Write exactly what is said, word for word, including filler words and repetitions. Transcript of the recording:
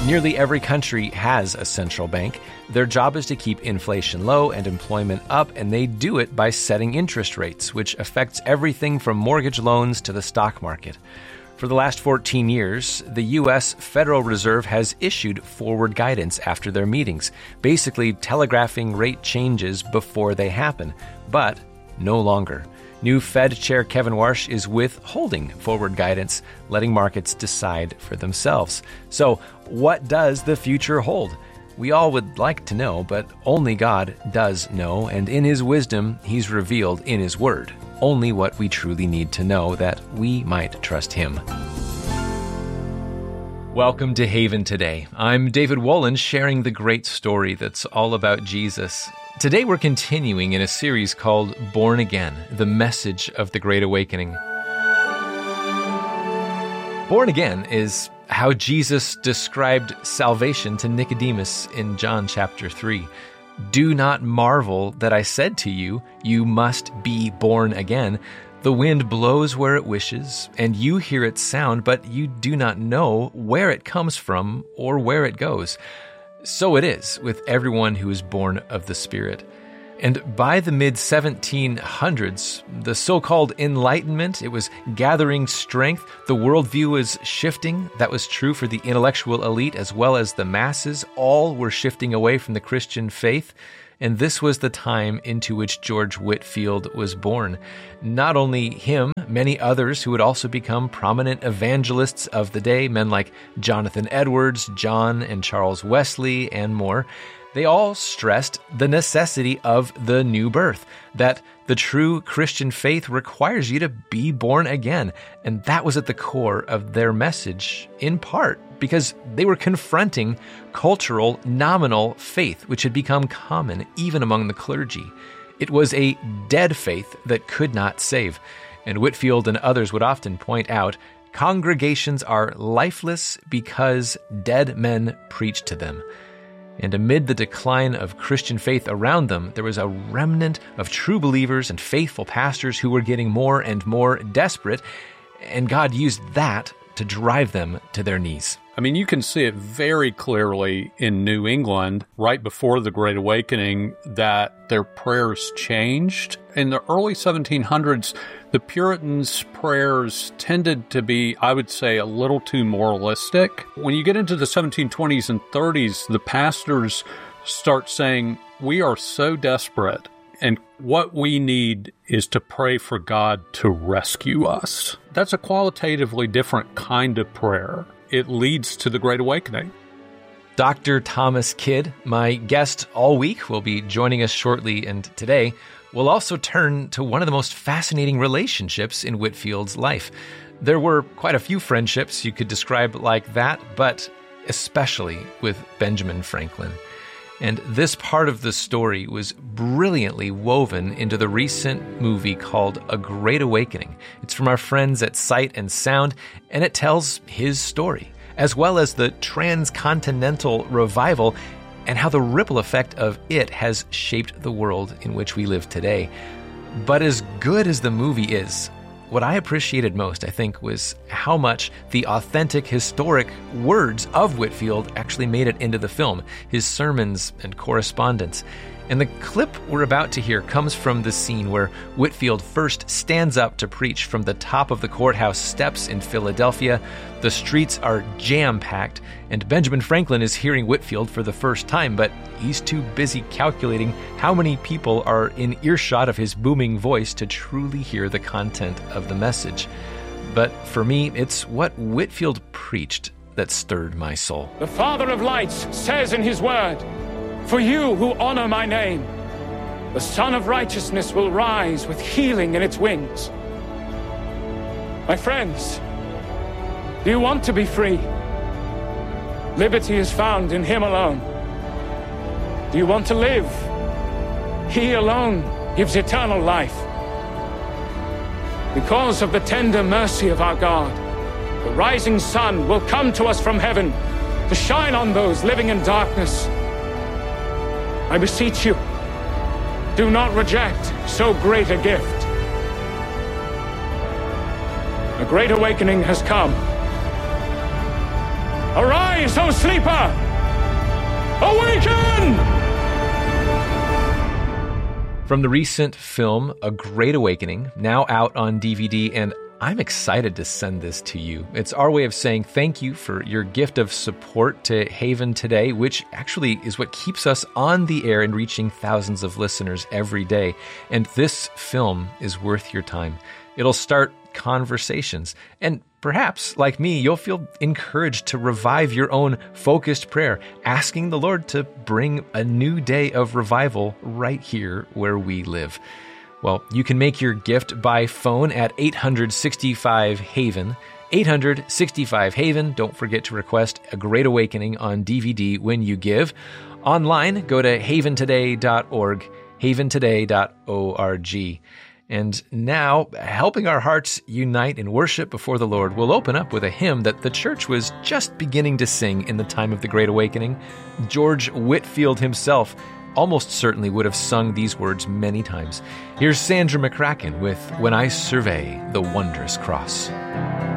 Nearly every country has a central bank. Their job is to keep inflation low and employment up, and they do it by setting interest rates, which affects everything from mortgage loans to the stock market. For the last fourteen years, the U S Federal Reserve has issued forward guidance after their meetings, basically telegraphing rate changes before they happen, but no longer. New Fed Chair Kevin Warsh is withholding forward guidance, letting markets decide for themselves. So, what does the future hold? We all would like to know, but only God does know, and in His wisdom, He's revealed in His Word only what we truly need to know that we might trust Him. Welcome to Haven Today. I'm David Wolin, sharing the great story that's all about Jesus. Today we're continuing in a series called Born Again, the message of the Great Awakening. Born again is how Jesus described salvation to Nicodemus in John chapter three. Do not marvel that I said to you, you must be born again. The wind blows where it wishes, and you hear its sound, but you do not know where it comes from or where it goes. So it is with everyone who is born of the Spirit. And by the mid seventeen hundreds, the so-called Enlightenment, it was gathering strength. The worldview was shifting. That was true for the intellectual elite as well as the masses. All were shifting away from the Christian faith. And this was the time into which George Whitefield was born. Not only him, many others who would also become prominent evangelists of the day, men like Jonathan Edwards, John and Charles Wesley, and more. They all stressed the necessity of the new birth, that the true Christian faith requires you to be born again. And that was at the core of their message, in part because they were confronting cultural, nominal faith, which had become common even among the clergy. It was a dead faith that could not save. And Whitefield and others would often point out, congregations are lifeless because dead men preach to them. And amid the decline of Christian faith around them, there was a remnant of true believers and faithful pastors who were getting more and more desperate, and God used that to drive them to their knees. I mean, you can see it very clearly in New England right before the Great Awakening that their prayers changed. In the early seventeen hundreds, the Puritans' prayers tended to be, I would say, a little too moralistic. When you get into the seventeen twenties and thirties, the pastors start saying, we are so desperate, and what we need is to pray for God to rescue us. That's a qualitatively different kind of prayer. It leads to the Great Awakening. Doctor Thomas Kidd, my guest all week, will be joining us shortly, and today we'll also turn to one of the most fascinating relationships in Whitefield's life. There were quite a few friendships you could describe like that, but especially with Benjamin Franklin. And this part of the story was brilliantly woven into the recent movie called A Great Awakening. It's from our friends at Sight and Sound, and it tells his story, as well as the transcontinental revival and how the ripple effect of it has shaped the world in which we live today. But as good as the movie is, what I appreciated most, I think, was how much the authentic, historic words of Whitefield actually made it into the film, his sermons and correspondence. And the clip we're about to hear comes from the scene where Whitefield first stands up to preach from the top of the courthouse steps in Philadelphia. The streets are jam-packed, and Benjamin Franklin is hearing Whitefield for the first time, but he's too busy calculating how many people are in earshot of his booming voice to truly hear the content of the message. But for me, it's what Whitefield preached that stirred my soul. The Father of Lights says in His Word, for you who honor my name, the Son of Righteousness will rise with healing in its wings. My friends, do you want to be free? Liberty is found in Him alone. Do you want to live? He alone gives eternal life. Because of the tender mercy of our God, the rising sun will come to us from heaven to shine on those living in darkness. I beseech you, do not reject so great a gift. A great awakening has come. Arise! Arise, O sleeper! Awaken! From the recent film, A Great Awakening, now out on D V D, and I'm excited to send this to you. It's our way of saying thank you for your gift of support to Haven today, which actually is what keeps us on the air and reaching thousands of listeners every day. And this film is worth your time. It'll start conversations, and perhaps, like me, you'll feel encouraged to revive your own focused prayer, asking the Lord to bring a new day of revival right here where we live. Well, you can make your gift by phone at eight hundred sixty-five Haven. eight hundred sixty-five Haven. Don't forget to request A Great Awakening on D V D when you give. Online, go to haven today dot org, haven today dot org. And now, helping our hearts unite in worship before the Lord, we'll open up with a hymn that the church was just beginning to sing in the time of the Great Awakening. George Whitefield himself almost certainly would have sung these words many times. Here's Sandra McCracken with When I Survey the Wondrous Cross.